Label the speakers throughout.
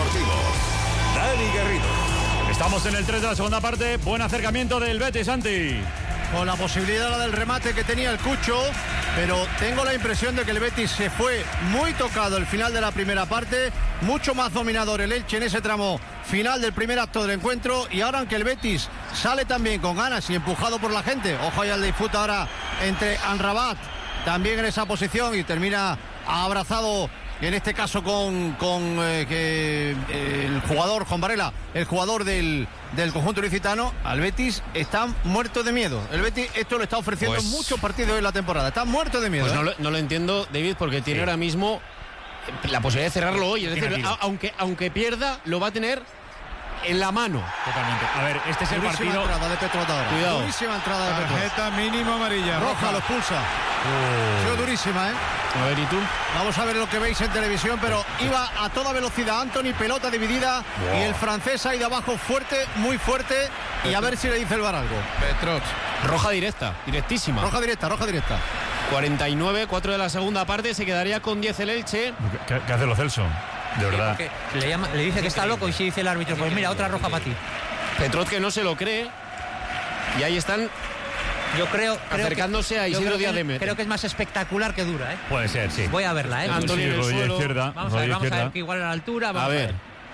Speaker 1: Deportivo, Dani Garrido.
Speaker 2: Estamos en el 3 de la segunda parte. Buen acercamiento del Betis, Santi.
Speaker 3: Con la posibilidad del remate que tenía el Cucho, pero tengo la impresión de que el Betis se fue muy tocado el final de la primera parte, mucho más dominador el Elche en ese tramo final del primer acto del encuentro, y ahora aunque el Betis sale también con ganas y empujado por la gente, ojo ahí al disputa ahora entre Amrabat, también en esa posición, y termina abrazado en este caso con el jugador Juan Varela, el jugador del conjunto ilicitano. Al Betis está muerto de miedo. El Betis esto lo está ofreciendo en muchos partidos de la temporada. Está muerto de miedo.
Speaker 4: Pues no lo entiendo, David, porque tiene ahora mismo la posibilidad de cerrarlo hoy. Es decir, aunque pierda, lo va a tener en la mano.
Speaker 2: Totalmente. A ver, este es el
Speaker 3: durísima
Speaker 2: partido.
Speaker 3: Entrada de Petrot ahora.
Speaker 4: Cuidado.
Speaker 3: Durísima entrada de Petrot.
Speaker 5: Tarjeta mínima amarilla.
Speaker 3: Roja, lo expulsa. Ha sido durísima, ¿eh?
Speaker 4: A ver, ¿y tú?
Speaker 3: Vamos a ver lo que veis en televisión, pero iba a toda velocidad Antony, pelota dividida, y el francés ha ido abajo fuerte, muy fuerte, y a ver si le dice el VAR algo.
Speaker 4: Petrot. Roja directa, directísima.
Speaker 3: Roja directa.
Speaker 4: 49, 4 de la segunda parte, se quedaría con 10 el Elche.
Speaker 2: ¿Qué hace Lo Celso? De verdad.
Speaker 6: Le dice que está loco, y si dice el árbitro, pues mira, otra roja para ti.
Speaker 4: Petrot que no se lo cree, y ahí están.
Speaker 6: Yo creo
Speaker 4: acercándose a Isidro Díaz de Mera.
Speaker 6: Creo que es más espectacular que dura, ¿eh?
Speaker 2: Puede ser, sí.
Speaker 6: Voy a verla, ¿eh?
Speaker 4: Antonio en el suelo.
Speaker 6: Vamos a ver que igual a la altura.
Speaker 4: A ver.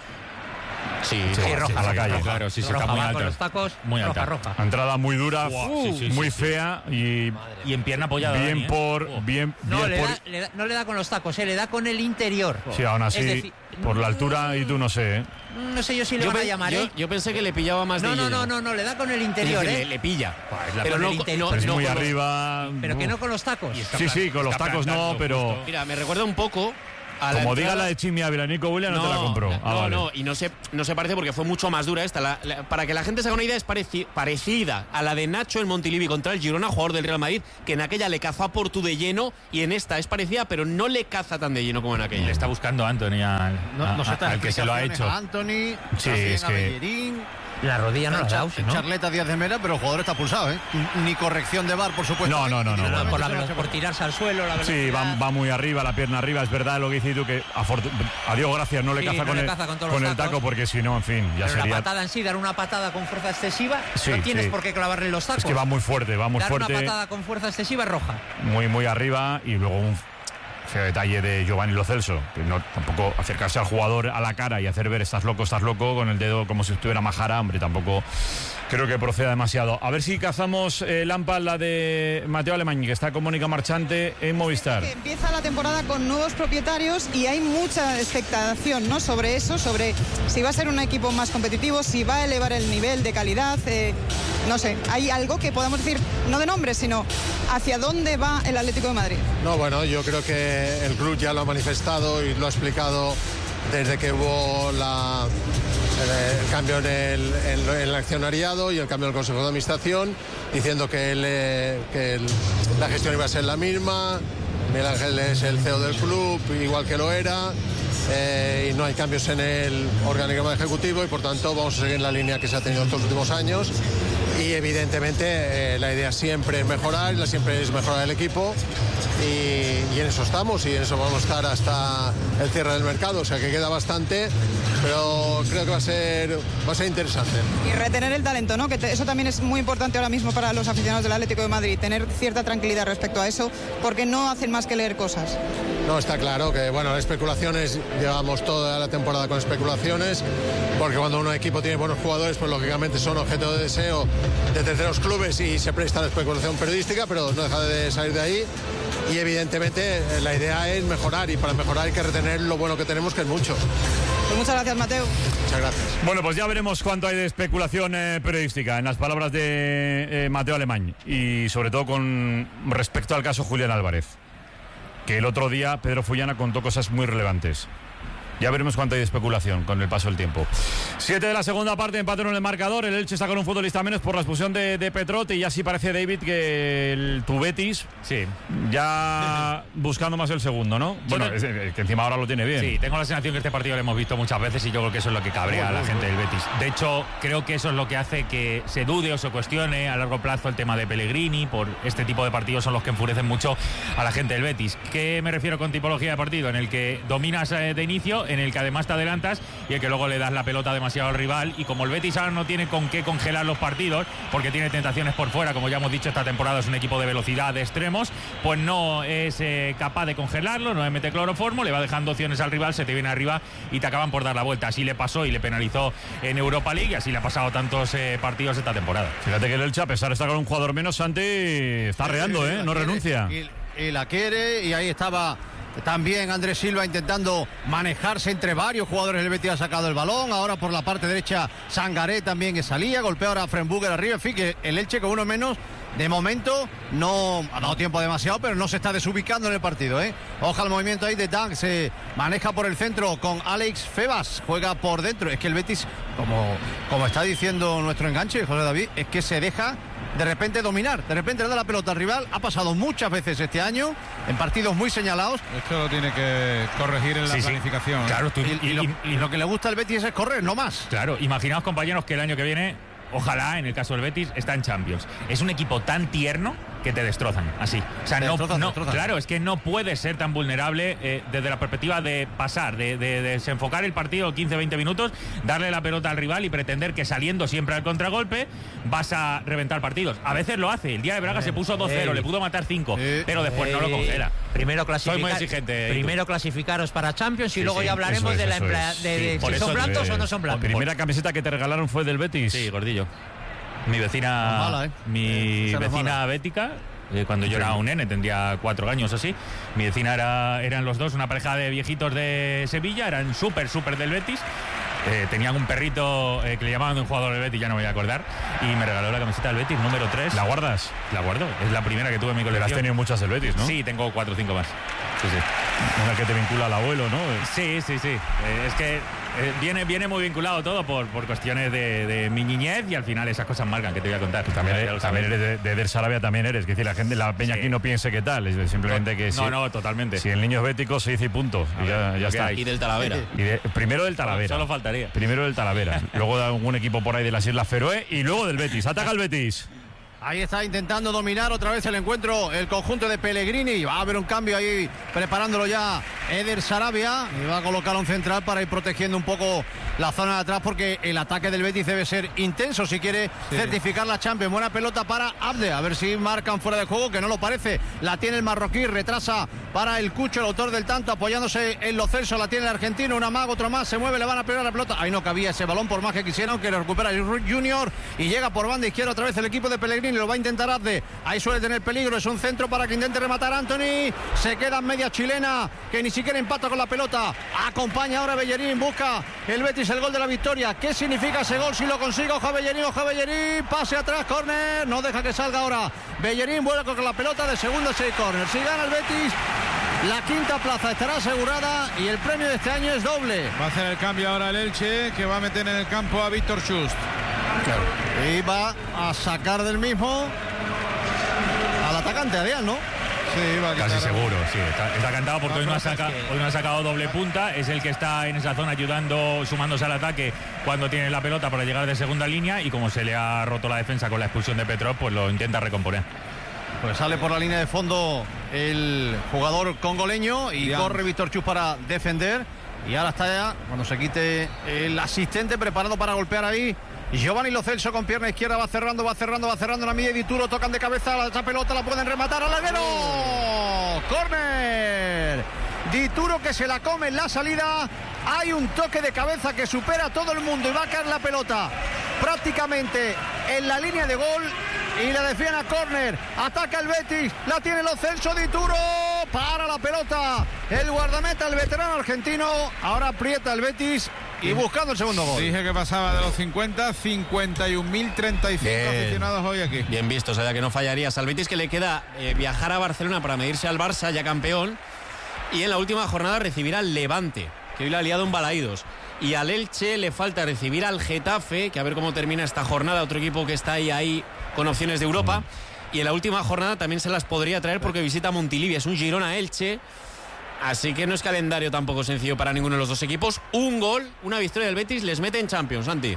Speaker 4: Sí,
Speaker 6: roja.
Speaker 2: A la calle.
Speaker 5: Claro, sí,
Speaker 6: Roja,
Speaker 5: está muy
Speaker 6: va
Speaker 5: alta.
Speaker 6: con los tacos,
Speaker 5: Muy alta.
Speaker 6: roja.
Speaker 2: Entrada muy dura, muy fea y
Speaker 5: en pierna apoyada.
Speaker 2: bien
Speaker 5: Dani,
Speaker 2: por bien
Speaker 6: No,
Speaker 2: por.
Speaker 6: no le da con los tacos, le da con el interior.
Speaker 2: Sí, aún así,
Speaker 6: Es decir,
Speaker 2: por la altura y tú no sé, ¿eh?
Speaker 6: No sé yo si le van a llamar, ¿eh?
Speaker 4: Yo pensé que le pillaba más de lleno.
Speaker 6: No, le da con el interior,
Speaker 4: Es decir,
Speaker 6: ¿eh?
Speaker 4: le pilla.
Speaker 6: Pero
Speaker 4: Pero
Speaker 6: no,
Speaker 4: no,
Speaker 6: interior.
Speaker 4: no,
Speaker 2: Es
Speaker 4: no
Speaker 2: muy
Speaker 4: con los-
Speaker 2: arriba.
Speaker 6: Pero que no con los tacos.
Speaker 2: Sí, con los tacos no, pero
Speaker 4: Mira, me recuerda un poco a la
Speaker 2: como
Speaker 4: entrada-
Speaker 2: diga la de Chimi Ávila, Nico Williams no te la compró.
Speaker 4: No, y no se parece porque fue mucho más dura esta. Para que la gente se haga una idea, es parecida a la de Nacho en Montilivi contra el Girona, jugador del Real Madrid, que en aquella le cazó a Portu de lleno, y en esta es parecida, pero no le caza tan de lleno como en aquella.
Speaker 5: Le está buscando Anthony al que se lo ha hecho.
Speaker 3: A Antony,
Speaker 2: Sí,
Speaker 3: también
Speaker 2: es
Speaker 3: a
Speaker 2: que-
Speaker 3: Bellerín,
Speaker 6: La rodilla no la ha dado, ¿no?
Speaker 3: Charleta Díaz de Mera, pero el jugador está pulsado, ¿eh? Ni corrección de VAR, por supuesto.
Speaker 2: No.
Speaker 6: Por tirarse al suelo, la
Speaker 2: Sí,
Speaker 6: velocidad.
Speaker 2: va muy arriba, la pierna arriba. Es verdad lo que dices tú, que a Dios gracias no le
Speaker 6: Sí,
Speaker 2: caza
Speaker 6: no
Speaker 2: con
Speaker 6: le
Speaker 2: el,
Speaker 6: caza con todos
Speaker 2: con
Speaker 6: los
Speaker 2: el taco,
Speaker 6: tacos.
Speaker 2: porque si no, en fin, ya
Speaker 6: Pero
Speaker 2: sería.
Speaker 6: la patada en sí, dar una patada con fuerza excesiva,
Speaker 2: Sí,
Speaker 6: no tienes
Speaker 2: sí.
Speaker 6: por qué clavarle los tacos.
Speaker 2: Es que va muy fuerte,
Speaker 6: Dar una
Speaker 2: fuerte,
Speaker 6: patada con fuerza excesiva es roja.
Speaker 2: muy arriba, y luego un feo detalle de Giovanni Lo Celso, que no tampoco acercarse al jugador a la cara y hacer ver estás loco con el dedo como si estuviera majara, hombre, tampoco creo que proceda demasiado. A ver si cazamos Lampa, la de Mateo Alemany, que está con Mónica Marchante en Movistar.
Speaker 7: Empieza la temporada con nuevos propietarios y hay mucha expectación, ¿no? Sobre eso, sobre si va a ser un equipo más competitivo, si va a elevar el nivel de calidad, no sé, hay algo que podamos decir, no de nombre, sino hacia dónde va el Atlético de Madrid.
Speaker 8: No, bueno, yo creo que el club ya lo ha manifestado y lo ha explicado desde que hubo el cambio en el accionariado y el cambio en el Consejo de Administración, diciendo que la gestión iba a ser la misma. Miguel Ángel es el CEO del club, igual que lo era, y no hay cambios en el organigrama ejecutivo, y por tanto vamos a seguir en la línea que se ha tenido estos últimos años. Y evidentemente la idea siempre es mejorar, siempre es mejorar el equipo, y en eso estamos, y en eso vamos a estar hasta el cierre del mercado, o sea que queda bastante, pero creo que va a ser interesante.
Speaker 7: Y retener el talento, ¿no? Que eso también es muy importante ahora mismo para los aficionados del Atlético de Madrid, tener cierta tranquilidad respecto a eso, porque no hacen más que leer cosas.
Speaker 8: No, está claro que, bueno, especulaciones, llevamos toda la temporada con especulaciones, porque cuando un equipo tiene buenos jugadores, pues lógicamente son objeto de deseo de terceros clubes y se presta a la especulación periodística, pero no deja de salir de ahí. Y evidentemente la idea es mejorar, y para mejorar hay que retener lo bueno que tenemos, que es mucho.
Speaker 7: Pues muchas gracias, Mateo.
Speaker 8: Muchas gracias.
Speaker 2: Bueno, pues ya veremos cuánto hay de especulación periodística en las palabras de Mateo Alemany, y sobre todo con respecto al caso Julián Álvarez, que el otro día Pedro Fullana contó cosas muy relevantes. Ya veremos cuánto hay de especulación con el paso del tiempo. 7 de la segunda parte, empate en el marcador. El Elche está con un futbolista menos por la expulsión de Petrot, y ya sí parece, David, que el tu Betis ya buscando más el segundo, ¿no? Bueno, es que encima ahora lo tiene bien.
Speaker 5: Sí, tengo la sensación que este partido lo hemos visto muchas veces, y yo creo que eso es lo que cabrea a la gente del Betis. De hecho, creo que eso es lo que hace que se dude o se cuestione a largo plazo el tema de Pellegrini. Por este tipo de partidos son los que enfurecen mucho a la gente del Betis. ¿Qué me refiero con tipología de partido? En el que dominas de inicio, en el que además te adelantas y el que luego le das la pelota demasiado al rival. Y como el Betis ahora no tiene con qué congelar los partidos, porque tiene tentaciones por fuera, como ya hemos dicho, esta temporada es un equipo de velocidad, de extremos, pues no es capaz de congelarlo, no le mete cloroformo, le va dejando opciones al rival, se te viene arriba y te acaban por dar la vuelta. Así le pasó y le penalizó en Europa League, y así le ha pasado tantos partidos esta temporada.
Speaker 2: Fíjate que el Elche, a pesar de estar con un jugador menos, Santi está reando, no renuncia.
Speaker 3: Y la quiere, y ahí estaba también Andrés Silva intentando manejarse entre varios jugadores. El Betis ha sacado el balón, ahora por la parte derecha Sangaré también que salía, golpea ahora a Frenburger arriba. En fin, que el Elche con uno menos de momento no ha dado tiempo demasiado, pero no se está desubicando en el partido, Oja el movimiento ahí de Dank, se maneja por el centro con Alex Febas, juega por dentro. Es que el Betis, como está diciendo nuestro enganche, José David, es que se deja de repente dominar, de repente le da la pelota al rival. Ha pasado muchas veces este año en partidos muy señalados.
Speaker 9: Esto lo tiene que corregir en la planificación.
Speaker 5: Claro,
Speaker 3: y lo que le gusta al Betis es correr, no más.
Speaker 5: Claro, imaginaos, compañeros, que el año que viene, ojalá, en el caso del Betis, está en Champions. Es un equipo tan tierno que te destrozan, así. O sea, destrozan. Claro, es que no puede ser tan vulnerable desde la perspectiva de pasar, de desenfocar el partido 15-20 minutos, darle la pelota al rival y pretender que saliendo siempre al contragolpe vas a reventar partidos. A veces lo hace. El día de Braga se puso 2-0, le pudo matar 5, pero después no lo congela.
Speaker 6: Primero
Speaker 5: Soy muy exigente.
Speaker 6: Primero clasificaros para Champions y luego ya hablaremos de si son blancos o no son blancos.
Speaker 2: La primera camiseta que te regalaron fue del Betis.
Speaker 5: Sí, Gordillo. Mi vecina, vecina bética, cuando yo era un nene, tendría 4 años o así, mi vecina eran los dos, una pareja de viejitos de Sevilla, eran súper del Betis. Tenían un perrito que le llamaban de un jugador del Betis, ya no me voy a acordar, y me regaló la camiseta del Betis, número 3.
Speaker 2: ¿La guardas?
Speaker 5: La guardo, es la primera que tuve en mi colección.
Speaker 2: Pero has tenido muchas del Betis, ¿no?
Speaker 5: Sí, tengo 4 o 5 más. Sí.
Speaker 2: Una que te vincula al abuelo, ¿no?
Speaker 5: Sí. Es que viene muy vinculado todo por cuestiones de mi niñez, y al final esas cosas marcan, que te voy a contar.
Speaker 2: También eres de Eder Sarabia, también eres. Es decir, la gente, la peña aquí no piense que tal, es simplemente que
Speaker 5: no, totalmente.
Speaker 2: Si el niño es bético se dice y punto. Y ya está.
Speaker 4: Y del Talavera.
Speaker 2: Primero del Talavera.
Speaker 5: Solo faltaría.
Speaker 2: Primero del Talavera. Luego de algún equipo por ahí de las Islas Feroe y luego del Betis. Ataca el Betis.
Speaker 3: Ahí está intentando dominar otra vez el encuentro el conjunto de Pellegrini. Va a haber un cambio ahí preparándolo ya Eder Sarabia, y va a colocar un central para ir protegiendo un poco la zona de atrás, porque el ataque del Betis debe ser intenso si quiere certificar la Champions. Buena pelota para Abde, a ver si marcan fuera de juego, que no lo parece. La tiene el marroquí, retrasa para el Cucho, el autor del tanto, apoyándose en Lo Celso. La tiene el argentino, una más, otro más, se mueve, le van a pegar la pelota. Ahí no cabía ese balón por más que quisieran, que lo recupera el Junior y llega por banda izquierda otra vez el equipo de Pellegrini. Lo va a intentar Abde, ahí suele tener peligro, es un centro para que intente rematar Anthony, se queda en media chilena, que ni siquiera empata con la pelota. Acompaña ahora Bellerín, busca el Betis el gol de la victoria. ¿Qué significa ese gol si lo consigue? Ojo Bellerín, pase atrás, córner, no deja que salga ahora Bellerín, vuelve con la pelota de segunda, 6 córner. Si gana el Betis, la quinta plaza estará asegurada y el premio de este año es doble.
Speaker 9: Va a hacer el cambio ahora el Elche, que va a meter en el campo a Víctor Schust.
Speaker 3: Claro. Y va a sacar del mismo al atacante, Adrián, ¿no?
Speaker 9: Sí, va a
Speaker 5: casi
Speaker 9: quitar.
Speaker 5: Seguro, sí. Está cantado porque hoy no ha sacado doble punta. Es el que está en esa zona ayudando, sumándose al ataque cuando tiene la pelota para llegar de segunda línea, y como se le ha roto la defensa con la expulsión de Petrov, pues lo intenta recomponer.
Speaker 3: Pues sale por la línea de fondo el jugador congoleño y corre Víctor Schust para defender. Y ahora está ya, cuando se quite el asistente, preparado para golpear ahí Giovanni Lo Celso con pierna izquierda, va cerrando la media de Dituro, tocan de cabeza, esa pelota la pueden rematar al larguero. ¡Córner! Dituro que se la come en la salida. Hay un toque de cabeza que supera a todo el mundo y va a caer la pelota prácticamente en la línea de gol y la desvían a córner. Ataca el Betis, la tiene Lo Celso, Dituro, para la pelota el guardameta, el veterano argentino. Ahora aprieta el Betis y buscando el segundo gol.
Speaker 9: Dije que pasaba de los 50, 51.035 aficionados hoy aquí.
Speaker 4: Bien visto, o sea, que no fallarías al Betis, que le queda viajar a Barcelona para medirse al Barça, ya campeón, y en la última jornada recibir al Levante, que hoy le ha liado en Balaídos. Y al Elche le falta recibir al Getafe, que a ver cómo termina esta jornada, otro equipo que está ahí con opciones de Europa. Y en la última jornada también se las podría traer porque visita Montilivi, es un Girona-Elche. Así que no es calendario tampoco sencillo para ninguno de los dos equipos. Un gol, una victoria del Betis, les mete en Champions, Santi.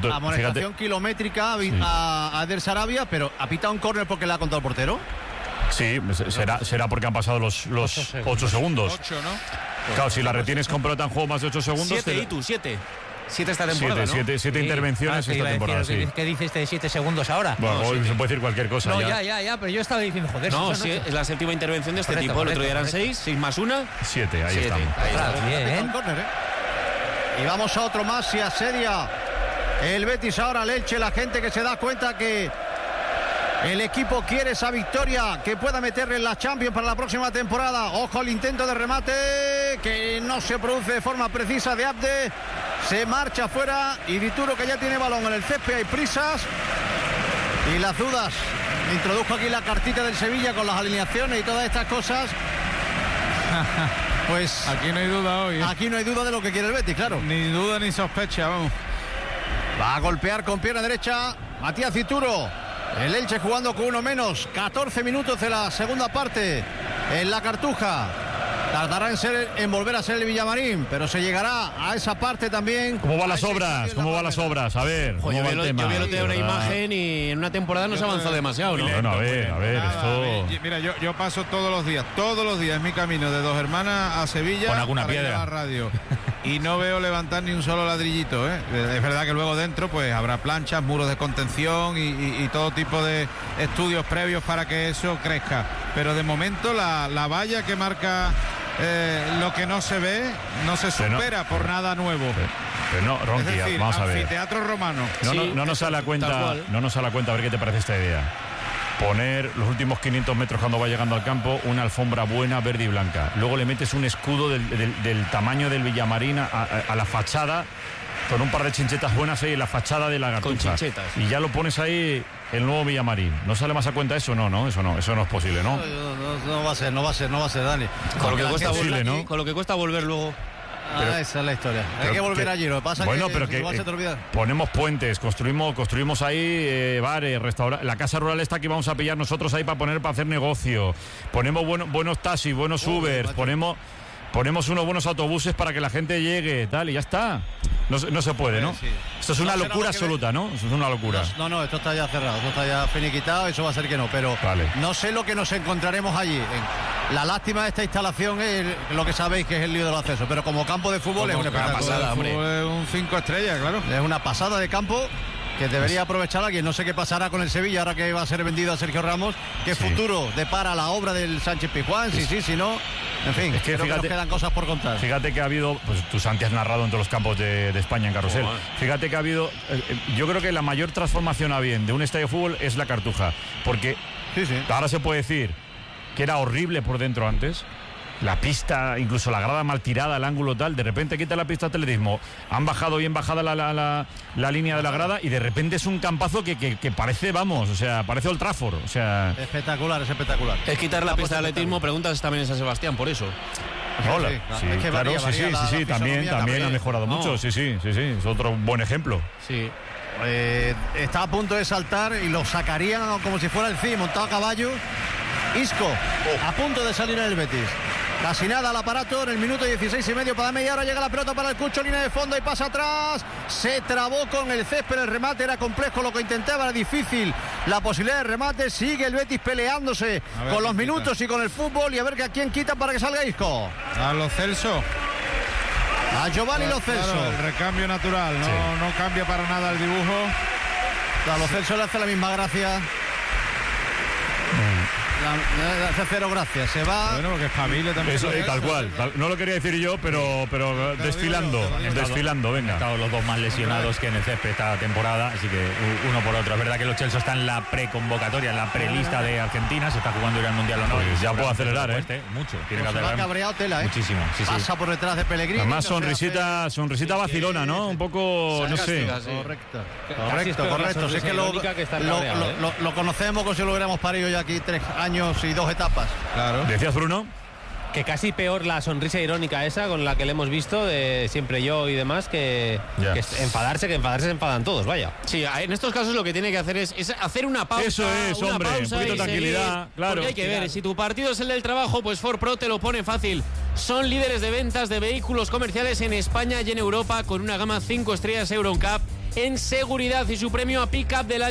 Speaker 3: Amonestación kilométrica a Eder Sarabia, pero ¿ha pitado un córner porque le ha contado el portero?
Speaker 2: Sí, será porque han pasado los 8 segundos.
Speaker 9: 8, ¿no?
Speaker 2: Claro, si la retienes con pelota en juego más de 8 segundos...
Speaker 4: 7 esta temporada, ¿no?
Speaker 2: 7 intervenciones esta temporada, sí.
Speaker 6: ¿Qué dice este de 7 segundos ahora?
Speaker 2: Bueno, hoy se puede decir cualquier cosa.
Speaker 6: No, ya, pero yo estaba diciendo, joder.
Speaker 4: No, sí, es la séptima intervención de este tipo. El otro día eran 6 más 1.
Speaker 2: 7, ahí estamos.
Speaker 3: Bien, y vamos a otro más y asedia el Betis ahora al Elche. La gente que se da cuenta que el equipo quiere esa victoria que pueda meterle en la Champions para la próxima temporada. Ojo al intento de remate que no se produce de forma precisa de Abde. Se marcha afuera y Dituro, que ya tiene balón en el césped. Hay prisas y las dudas. Introdujo aquí la cartita del Sevilla con las alineaciones y todas estas cosas. Pues
Speaker 9: aquí no hay duda hoy, ¿eh?
Speaker 3: Aquí no hay duda de lo que quiere el Betis, claro.
Speaker 9: Ni duda ni sospecha, vamos.
Speaker 3: Va a golpear con pierna derecha Matías Dituro. El Elche jugando con uno menos. 14 minutos de la segunda parte en la Cartuja. Tardará en volver a ser el Villamarín, pero se llegará a esa parte también.
Speaker 2: ¿Cómo van las obras? ¿Cómo van las obras? A ver, ¿cómo va el tema?
Speaker 4: Yo vi el otro día una imagen y en una temporada no se ha avanzado demasiado, ¿no?
Speaker 2: Bueno, a ver, esto...
Speaker 9: Mira, yo paso todos los días mi camino de Dos Hermanas a Sevilla
Speaker 5: con alguna
Speaker 9: para
Speaker 5: piedra
Speaker 9: ir a la radio. Y no veo levantar ni un solo ladrillito, ¿eh? Es verdad que luego dentro pues habrá planchas, muros de contención y todo tipo de estudios previos para que eso crezca. Pero de momento la valla que marca lo que no se ve no se supera por nada nuevo.
Speaker 2: Pero no, Ronqui,
Speaker 9: es decir,
Speaker 2: vamos a ver.
Speaker 9: Anfiteatro romano.
Speaker 2: No nos sale a cuenta, a ver qué te parece esta idea. Poner los últimos 500 metros cuando va llegando al campo una alfombra buena, verde y blanca. Luego le metes un escudo del tamaño del Villamarín a la fachada, con un par de chinchetas buenas ahí en la fachada de la Cartuja. Y ya lo pones ahí el nuevo Villamarín. ¿No sale más a cuenta eso? No, eso no es posible, ¿no?
Speaker 3: No va a ser, Dani.
Speaker 4: Con lo que cuesta
Speaker 2: posible,
Speaker 4: volver,
Speaker 2: ¿no?
Speaker 4: Con lo que cuesta volver luego.
Speaker 3: Pero, esa es la historia. Hay que volver allí. Lo que pasa
Speaker 2: bueno,
Speaker 3: que
Speaker 2: pero que
Speaker 3: igual se te olvida.
Speaker 2: Ponemos puentes, construimos ahí bares, restaurantes. La casa rural esta que vamos a pillar nosotros ahí para hacer negocio. Ponemos buenos taxis, buenos Ubers, ponemos unos buenos autobuses para que la gente llegue, tal, y ya está. No se puede, ¿no? Sí. Esto es una locura absoluta, ¿no? Eso es una locura.
Speaker 3: No, esto está ya cerrado, esto está ya finiquitado, eso va a ser que no, pero no sé lo que nos encontraremos allí. La lástima de esta instalación es lo que sabéis que es el lío del acceso, pero como campo de fútbol es una
Speaker 4: pasada, hombre.
Speaker 9: Un 5 estrellas, claro.
Speaker 3: Es una pasada de campo que debería aprovechar alguien. No sé qué pasará con el Sevilla ahora que va a ser vendido a Sergio Ramos. ¿Qué futuro depara la obra del Sánchez Pizjuán? Si no. En fin,
Speaker 2: es que fíjate,
Speaker 3: nos quedan cosas por contar.
Speaker 2: Fíjate que ha habido, pues tú, Santi, has narrado en todos los campos de España en Carrusel. Fíjate que ha habido, yo creo que la mayor transformación a bien de un estadio de fútbol es la Cartuja. Porque ahora se puede decir que era horrible por dentro antes. La pista, incluso la grada mal tirada, el ángulo tal, de repente quita la pista de atletismo. Han bajado bien bajada la línea de la grada y de repente es un campazo que parece, parece Old Trafford. O sea,
Speaker 3: espectacular.
Speaker 4: Es quitar la pista de atletismo, preguntas también en San Sebastián por eso.
Speaker 2: Hola. Sí, también ha mejorado mucho. Sí, es otro buen ejemplo.
Speaker 3: Sí. Está a punto de saltar y lo sacarían como si fuera el CI montado a caballo. Isco, a punto de salir en el Betis. Casi nada al aparato en el minuto 16 y medio para media. Ahora llega la pelota para el Cucho, línea de fondo y pasa atrás. Se trabó con el césped, el remate era complejo, lo que intentaba era difícil. La posibilidad de remate, sigue el Betis peleándose con los minutos y con el fútbol y a ver a quién quitan para que salga Isco.
Speaker 9: A Lo Celso.
Speaker 3: A Giovanni Lo Celso.
Speaker 9: Claro, el recambio natural, no cambia para nada el dibujo.
Speaker 3: A Lo Celso le hace la misma gracia. Hace cero gracias, se va.
Speaker 9: Bueno, porque espabile también.
Speaker 2: Eso, tal cual. No lo quería decir yo, pero desfilando, venga.
Speaker 5: Han estado los dos más lesionados que en el césped esta temporada, así que uno por otro. Es verdad que los Chelsea están en la preconvocatoria, en la prelista de Argentina, se está jugando ir al Mundial o no.
Speaker 2: Pues ya puede acelerar,
Speaker 5: mucho. Tiene
Speaker 3: que acelerar. Cabreado tela,
Speaker 5: muchísimo. Sí.
Speaker 3: Pasa por detrás de Pellegrini.
Speaker 2: Además, sonrisita vacilona, ¿no? Un poco, no sé.
Speaker 3: Correcto. Si es que lo conocemos como si lo hubiéramos parido ya aquí 3 años y 2 etapas.
Speaker 2: Claro. ¿Decías, Bruno?
Speaker 10: Que casi peor la sonrisa irónica esa con la que le hemos visto de siempre yo y demás que enfadarse se enfadan todos, vaya.
Speaker 4: Sí, en estos casos lo que tiene que hacer es hacer una pausa.
Speaker 2: Eso es, hombre, un poquito de tranquilidad, claro.
Speaker 4: Porque hay que ver, si tu partido es el del trabajo, pues Ford Pro te lo pone fácil. Son líderes de ventas de vehículos comerciales en España y en Europa con una gama 5 estrellas Euro NCAP en seguridad y su premio a Pickup del año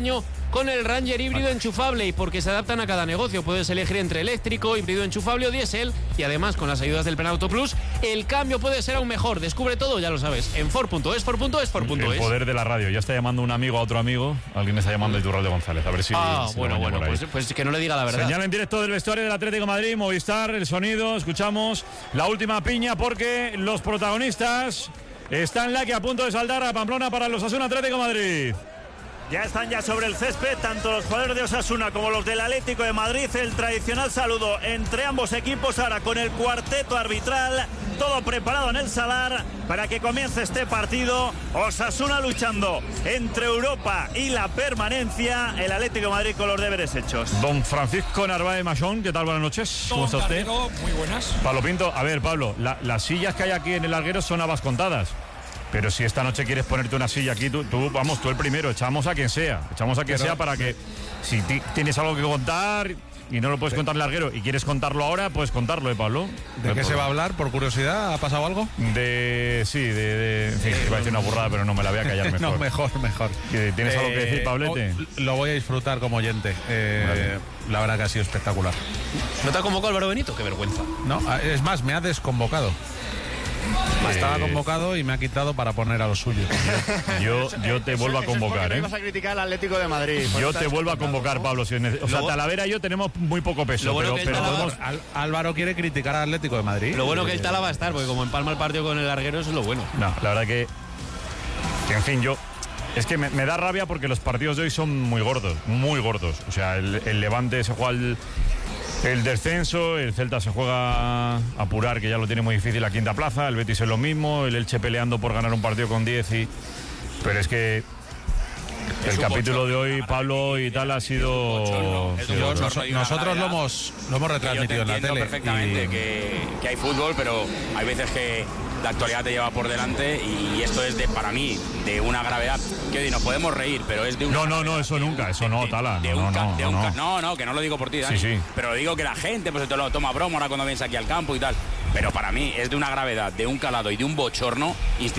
Speaker 4: con el Ranger híbrido enchufable y porque se adaptan a cada negocio. Puedes elegir entre eléctrico, híbrido enchufable o diésel y además con las ayudas del Plan Auto Plus el cambio puede ser aún mejor. Descubre todo, ya lo sabes, en Ford.es, Ford.es, Ford.es.
Speaker 2: El poder de la radio. Ya está llamando un amigo a otro amigo. Alguien está llamando a Iturralde González. A ver si...
Speaker 4: bueno, pues que no le diga la verdad.
Speaker 2: Señal en directo del vestuario del Atlético de Madrid, Movistar, el sonido. Escuchamos la última piña porque los protagonistas están que a punto de saltar a Pamplona para los Osasuna Atlético de Madrid.
Speaker 11: Ya están sobre el césped, tanto los jugadores de Osasuna como los del Atlético de Madrid. El tradicional saludo entre ambos equipos, ahora con el cuarteto arbitral, todo preparado en el Sadar para que comience este partido. Osasuna luchando entre Europa y la permanencia, el Atlético de Madrid con los deberes hechos.
Speaker 2: Don Francisco Narváez Machón, ¿qué tal? Buenas noches. ¿Cómo está usted?
Speaker 12: Muy buenas.
Speaker 2: Pablo Pinto, a ver, Pablo, las sillas que hay aquí en el larguero son habas contadas. Pero si esta noche quieres ponerte una silla aquí, tú el primero, echamos a quien sea para que si tienes algo que contar y no lo puedes contar larguero y quieres contarlo ahora, puedes contarlo, Pablo.
Speaker 9: ¿De qué se va a hablar? ¿Por curiosidad? ¿Ha pasado algo?
Speaker 2: En fin, iba a decir una burrada, pero no, me la voy a callar mejor.
Speaker 9: No, mejor.
Speaker 2: ¿Tienes algo que decir, Pablete?
Speaker 9: Lo voy a disfrutar como oyente. La verdad que ha sido espectacular.
Speaker 4: ¿No te ha convocado Álvaro Benito? Qué vergüenza.
Speaker 9: No, es más, me ha desconvocado. Estaba convocado y me ha quitado para poner a los suyos.
Speaker 2: Yo te vuelvo a convocar,
Speaker 3: Ibas a criticar al Atlético de Madrid.
Speaker 2: Yo te vuelvo a convocar, Pablo. O sea, Talavera y yo tenemos muy poco peso. Pero
Speaker 9: Álvaro quiere criticar al Atlético de Madrid.
Speaker 4: Lo bueno que el Tala va a estar, porque como empalma el partido con el larguero, eso es lo bueno.
Speaker 2: No, la verdad que en fin, es que me da rabia porque los partidos de hoy son muy gordos. O sea, el Levante se juega el descenso, el Celta se juega a apurar, que ya lo tiene muy difícil, la quinta plaza, el Betis es lo mismo, el Elche peleando por ganar un partido con 10 pero es que el capítulo de hoy, Pablo y tal, ha sido...
Speaker 9: Nosotros lo hemos retransmitido en la tele.
Speaker 12: Perfectamente que hay fútbol, pero hay veces que la actualidad te lleva por delante y esto es para mí de una gravedad que nos podemos reír, pero es de una
Speaker 2: eso nunca, eso no, Tala.
Speaker 12: No, que no lo digo por ti, Dani,
Speaker 2: sí.
Speaker 12: Pero digo que la gente pues te lo toma broma ahora cuando vienes aquí al campo y tal, pero para mí es de una gravedad, de un calado y de un bochorno institucional.